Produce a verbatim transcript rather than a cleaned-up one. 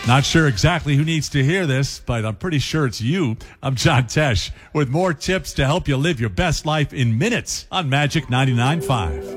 Not sure exactly who needs to hear this, but I'm pretty sure it's you. I'm John Tesh with more tips to help you live your best life in minutes on Magic ninety-nine point five.